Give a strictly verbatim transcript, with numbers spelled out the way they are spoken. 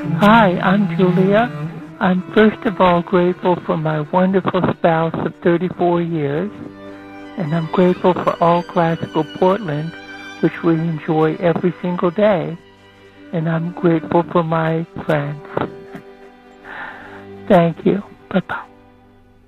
Hi, I'm Julia. I'm first of all grateful for my wonderful spouse of thirty-four years, and I'm grateful for all Classical Portland, which we enjoy every single day, and I'm grateful for my friends. Thank you. Bye-bye.